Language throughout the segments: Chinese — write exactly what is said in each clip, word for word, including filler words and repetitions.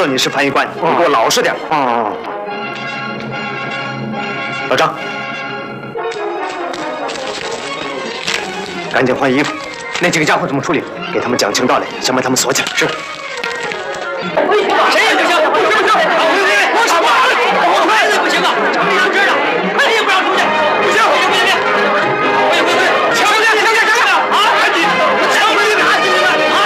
道你是翻译官，你给我老实点。哦。老张，赶紧换衣服。那几个家伙怎么处理？给他们讲清道理，先把他们锁起来。是。谁也不行，不行不行！我什么？我孩子不行啊！长这样真的，谁也不让出去。不行，别别别！别别别！抢回来！抢回来！抢回来！啊！赶紧！抢回来！赶紧的！啊！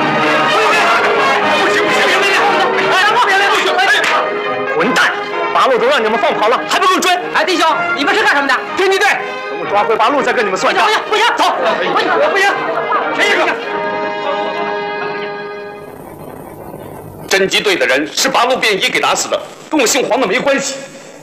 不行不行！别别别！哎，别别不行！哎，混蛋！八路都让你们放跑了，还不够追？哎，弟兄，你们是干什么的？侦缉队。等我抓回八路再跟你们算账。不行不行，走！不行，谁也不行。侦缉队的人是八路便衣给打死的，跟我姓黄的没关系。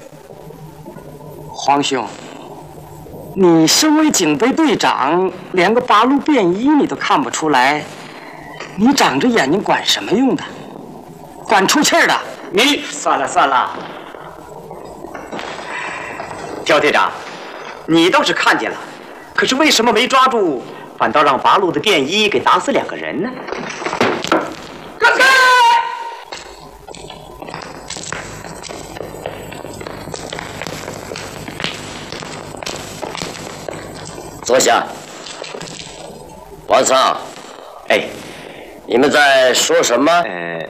黄兄，你身为警备队长，连个八路便衣你都看不出来，你长着眼睛管什么用的？管出气儿的！ 你算了算了，刁队长，你倒是看见了，可是为什么没抓住，反倒让八路的便衣给打死两个人呢？干开！ 坐下。晚上， 哎， 你们在说什么？ 呃，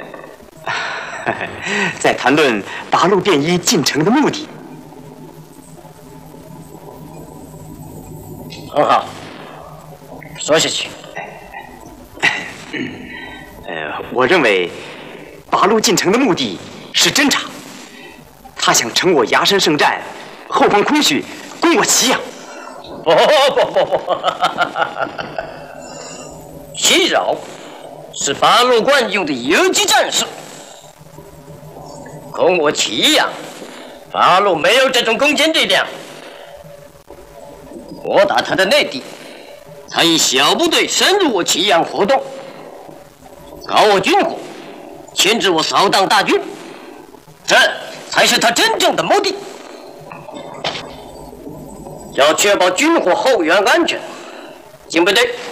在谈论八路便衣进城的目的。 很好，说下去。 呃，我认为八路进城的目的是侦察，他想乘我崖山圣战，后方空虚，攻我祁阳。 不不不不，袭扰是八路惯用的游击战术，攻我祁阳，八路没有这种攻坚力量。我打他的内地，他以小部队深入我祁阳活动，搞我军火，牵制我扫荡大军，这才是他真正的目的。要确保军火后援安全，警备队